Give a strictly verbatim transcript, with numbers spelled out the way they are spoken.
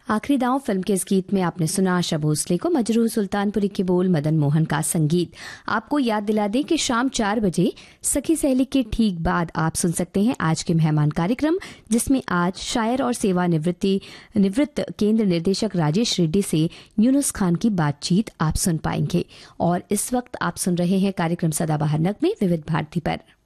आखिरी दांव फिल्म के इस गीत में आपने सुना आशा भोसले को, मजरूह सुल्तानपुरी के बोल, मदन मोहन का संगीत। आपको याद दिला दें कि शाम चार बजे सखी सहेली के ठीक बाद आप सुन सकते हैं आज के मेहमान कार्यक्रम, जिसमें आज शायर और सेवानिवृत्ति निवृत्त केंद्र निर्देशक राजेश रेड्डी से यूनुस खान की बातचीत आप सुन पाएंगे। और इस वक्त आप सुन रहे हैं कार्यक्रम सदाबहार नगमे विविध भारती पर।